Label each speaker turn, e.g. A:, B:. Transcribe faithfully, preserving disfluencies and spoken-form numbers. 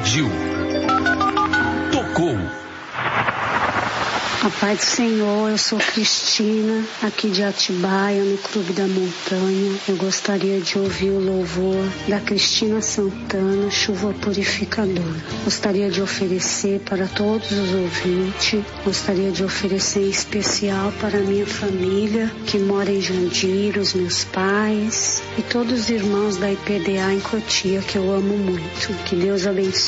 A: pediu, tocou.
B: A paz do Senhor, eu sou Cristina, aqui de Atibaia, no Clube da Montanha. Eu gostaria de ouvir o louvor da Cristina Santana, Chuva Purificadora. Gostaria de oferecer para todos os ouvintes, gostaria de oferecer em especial para a minha família, que mora em Jandira, os meus pais e todos os irmãos da I P D A em Cotia, que eu amo muito. Que Deus abençoe.